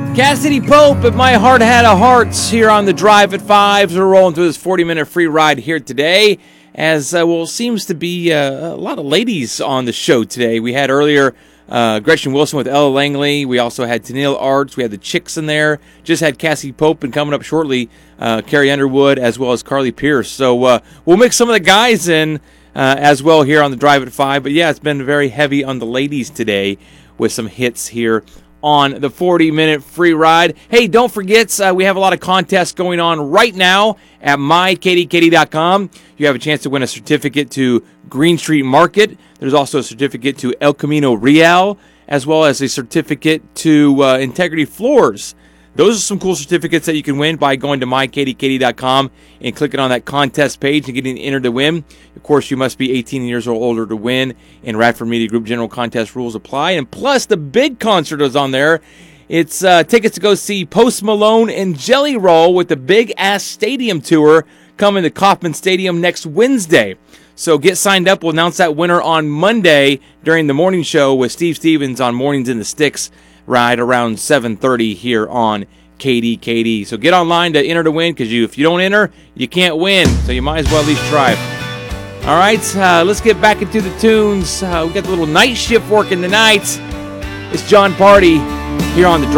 Cassidy Pope at My Heart Had a Hearts here on the Drive at 5. We're rolling through this 40-minute free ride here today. As, seems to be a lot of ladies on the show today. We had earlier Gretchen Wilson with Ella Langley. We also had Tennille Arts. We had the Chicks in there. Just had Cassidy Pope, and coming up shortly, Carrie Underwood, as well as Carly Pierce. So we'll mix some of the guys in as well here on the Drive at 5. But yeah, it's been very heavy on the ladies today with some hits here on the 40-minute free ride. Hey, don't forget, we have a lot of contests going on right now at mykdkd.com. You have a chance to win a certificate to Green Street Market. There's also a certificate to El Camino Real, as well as a certificate to Integrity Floors. Those are some cool certificates that you can win by going to mykdkd.com and clicking on that contest page and getting entered to win. Of course, you must be 18 years or older to win, and Radford Media Group general contest rules apply. And plus, the big concert is on there. It's tickets to go see Post Malone and Jelly Roll with the Big Ass Stadium Tour coming to Kauffman Stadium next Wednesday. So get signed up. We'll announce that winner on Monday during the morning show with Steve Stevens on Mornings in the Sticks, right around 7:30 here on KDKD. So get online to enter to win, because if you don't enter, you can't win. So you might as well at least try. All right, let's get back into the tunes. We got the little night shift working tonight. It's John Party here on the Drive.